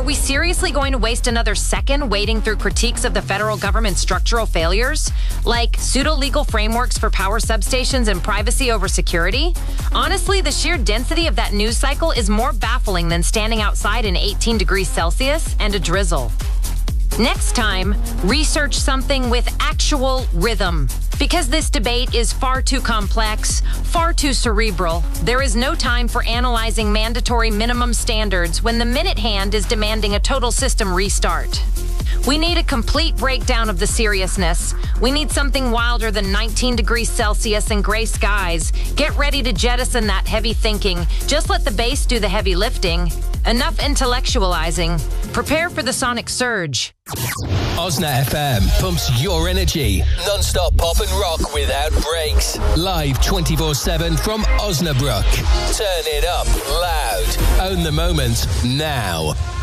Are we seriously going to waste another second wading through critiques of the federal government's structural failures? Like pseudo-legal frameworks for power substations and privacy over security? Honestly, the sheer density of that news cycle is more baffling than standing outside in 18 degrees Celsius and a drizzle. Next time, research something with actual rhythm. Because this debate is far too complex, far too cerebral, there is no time for analyzing mandatory minimum standards when the minute hand is demanding a total system restart. We need a complete breakdown of the seriousness. We need something wilder than 19 degrees Celsius and gray skies. Get ready to jettison that heavy thinking. Just let the bass do the heavy lifting. Enough intellectualizing. Prepare for the sonic surge. Osna FM pumps your energy. Non-stop pop and rock without breaks. Live 24/7 from Osnabrück. Turn it up loud. Own the moment now.